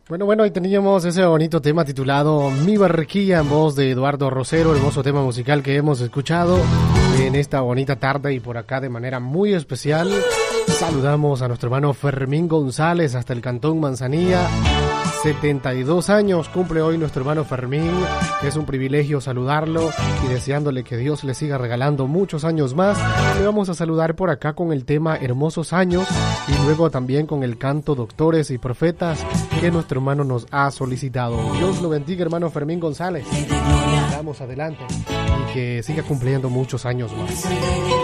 Bueno, ahí teníamos ese bonito tema titulado Mi Barquilla en voz de Eduardo Rosero, hermoso tema musical que hemos escuchado en esta bonita tarde y por acá de manera muy especial. Saludamos a nuestro hermano Fermín González hasta el Cantón Manzanilla. 72 años cumple hoy nuestro hermano Fermín. Es un privilegio saludarlo y deseándole que Dios le siga regalando muchos años más. Le vamos a saludar por acá con el tema Hermosos Años y luego también con el canto Doctores y Profetas que nuestro hermano nos ha solicitado. Dios lo bendiga, hermano Fermín González. Vamos adelante y que siga cumpliendo muchos años más.